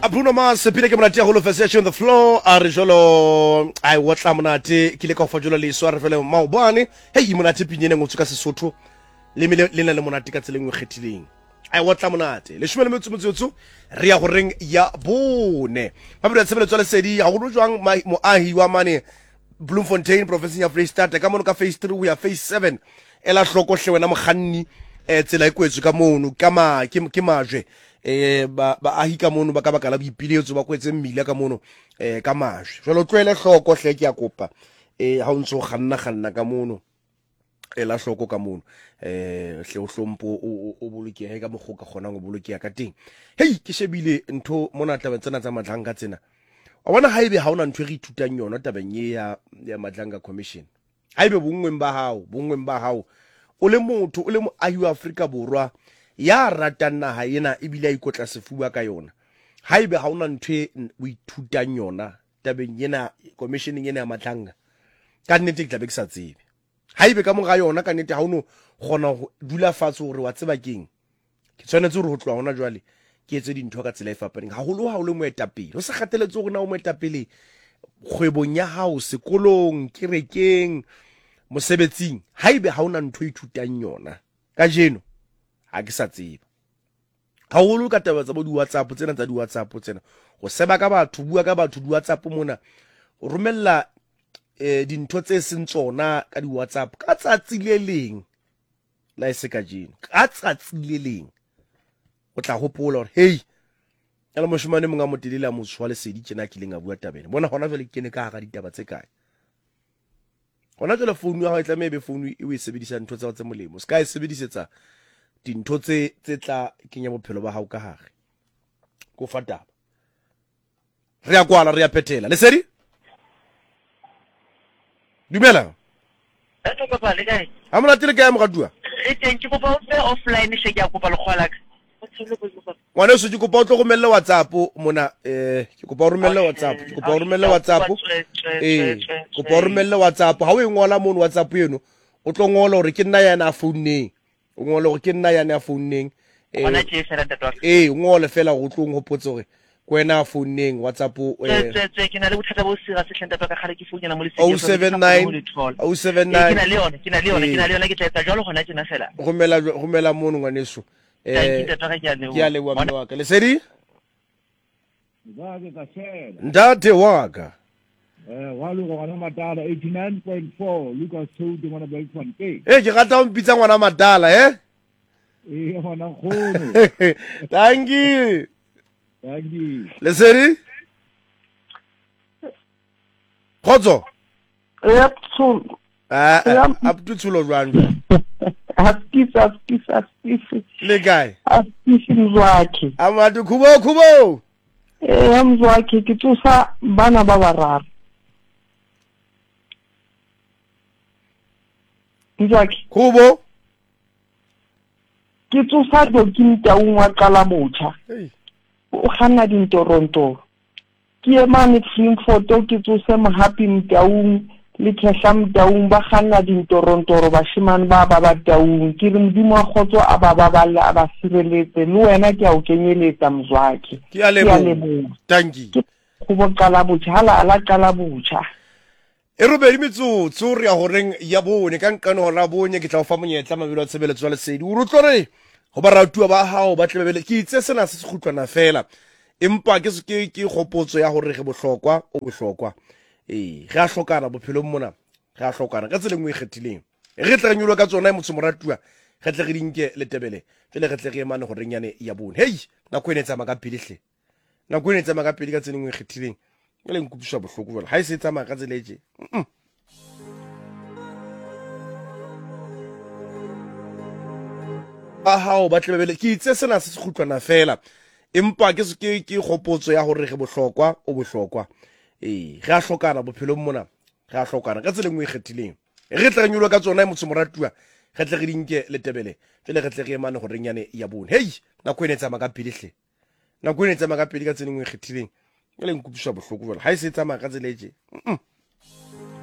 Bruno Mars pele ke monate ya holo version on the floor a re jolo ai whatla monate ke le ka fa jola le so a re fele maobane hey monate pinyene ngotsu ka Sesotho le le monate ka tseleng o kgethileng ai whatla monate le shumele metsotso re ya go reng ya bone ba bile tshebeletso le sedi ha go jwang moahi wa mane Bloemfontein province ya Free State ka mono ka phase 3 we ya phase 7 ela hloko hle wena moghanni tsela ikwetso ka mono ka ke majwe ba ahi ka mono ba ka bakala boipiletso ba kwetse mmila ka mono ka majwe jalo tlwele hloko hle ke ya kopa ha o ntso ganna ka mono ela hloko ka mono hle o hlompo o bolokehe ka mogoka gona go bolokeya ka teng hey ke shebile ntho mona taba tsena tsa madlanga tsena a bona haibe ha ona ntwe re ithutang yona tabeng ya madlanga commission haibe bongweng ba hao o le motho o le moahi wa Afrika Borwa ya ratang naha ena e bile a ikotla sefuba ka yona haibe ha ona ntwe o ithutang yona tabeng yena commissioning ena ya madlanga ka nnete ke tlabe ke sa tsebe haibe ka moga yona ka nnete ha ono gona go dula fatshe gore wa tseba keng ke tshwanetse gore go tloa gona jwale ke etse dintho ka tsela e fapaneng ha go le moetapele o se gateletse gore na o moetapele kgwebong ya hao sekolong kerekeng mosebetsing haibe ha ona ntho ithutang yona ka jeno ha ke sa tseba ha o ka taba tsa bo di-WhatsApp tsena tsa di-WhatsApp tsena go seba ka batho bua ka batho di-WhatsApp mona o romella dintho tse seng tsona ka di-WhatsApp ka tsatsi le leng la se ka jeno ka tsatsi le leng o tla hopola hore hey ela moshimane monga motelele a motswa le sedi tsena ke leng a bua tabeng bona gona jwale ke ne ka ga ditaba tse kae gona jwale phone ya ga e tla be phone e o e sebedisa ntho tsa tse molemo se ka e sebedisetsa dintho tse tla kenya bophelo ba hao ka gare go fa taba re ya kwala re ya phethela le sedi dumela Eto papa le kae ha mona tele kae mo ga dua e teng ke kopa o tse offline se ke ya kopa le kgola ka ngwana se ke kopa o tlo go mella WhatsApp mona ke kopa o romelle WhatsApp ke kopa o romelle WhatsApp kopa o romelle WhatsApp ha o e ngola mo WhatsApp yeno o tlo ngola hore ke nna yana a founeng o ngola hore ke nna yana a founeng ona ke se rata twa o ngole fela go tlo ngopotse hore kwena a founeng WhatsApp ke na le bothata bo sira se hlenta twa ka gale ke founela mo le 079 ke na le yona ke tla etsa jalo gona tsena fela romela mono ngwaneso ke a le wa mna wa ka le sedi ntate wa ka wa lo gona matala 89.4 Lucas Toad ngwana ba Bloemfontein ke rata o mpitsa ngwana matala ngwana khono thank you le sedi khotso Yep, so up to tsulo jwang askisi le kae askisi mzwakhe amatu khubo mzwakhe ke tsosa bana ba bararo mzwakhe khubo ke tsosa dokintaung wa qala botjha o kganna dintoronto ke emane Frankfurt ke tsose mohapi mtaung le khehla mtaung ba kganna dintorontoro bashimane ba taung ke re modimo a khotso a ba la ba sireletse le wena ke a o kenyeletsa mzwakhe ke a lebo tanki go boqala botjha ala qala botjha e robedi metsotso re ya go reng ya bone ka nkano ra bonye ke tla o fa monyetla mabelo a tshebeletso le sedi o rutlo re go ba ratua ba hao ba tlebele ke itse sena se sekhutlwana fela empa ke gopotso ya gore ge bohlokwa o bohlokwa ge a hlokana bophelong mona ge a hlokana ka tseleng o ikgethileng ge tle re nyolo ka tsona motho moratua ge tle re dinke le tebele pele ge tle re emane go renyane ya bone hey nako ene tsama ka pedihle nako ene tsama ka pedi ka tseleng o ikgethileng le nkupisa bohloko jwale ha e se tsama ka tsela etse ba hao ba tlebele ke itse sena se sekhutlwana fela empa ke gopotso ya gore ge bohlokwa o bohlokwa ge a hlokana bophelong mona ge a hlokana ka tseleng o ikgethileng ge tle re nyolo ka tsona motho moratua ge tle re dinke le tebele pele ge tle re emane go renyane ya bone hey nako ene tsama ka pedihle nako ene tsama ka pedi ka tseleng o ikgethileng le nkupisa bohloko jwale ha e se tsama ka tsela etse